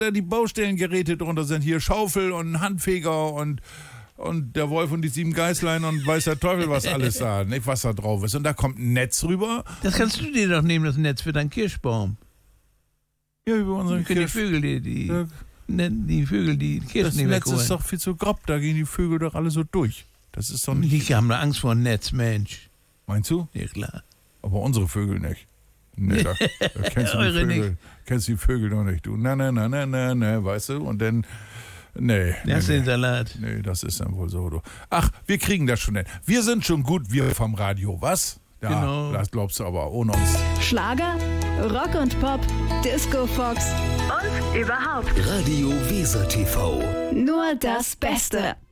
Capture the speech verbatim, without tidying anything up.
da die Baustellengeräte drunter sind. Hier Schaufel und Handfeger und, und der Wolf und die sieben Geißlein und weiß der Teufel, was alles da, nicht, was da drauf ist. Und da kommt ein Netz rüber. Das kannst du dir doch nehmen, das Netz für deinen Kirschbaum. Ja, über unseren Für die Vögel, die, die, Ja. die Vögel, die Kirschen Das nicht Netz wegholen. ist doch viel zu grob, da gehen die Vögel doch alle so durch. Das ist doch nicht... Die haben da Angst vor dem Netz, Mensch. Meinst du? Ja, klar. Aber unsere Vögel nicht. Nee, da, da kennst du die Eure Vögel, nicht. kennst die Vögel doch nicht. Du, na, na, na, na, na, na, weißt du? Und dann, nee. Der hast nee, den Salat. nee, das ist dann wohl so. Du. Ach, wir kriegen das schon hin. Wir sind schon gut, wir vom Radio, was? Ja, Genau. das glaubst du aber, ohne uns. Schlager, Rock und Pop, Disco Fox und überhaupt Radio Weser T V. nur das Beste.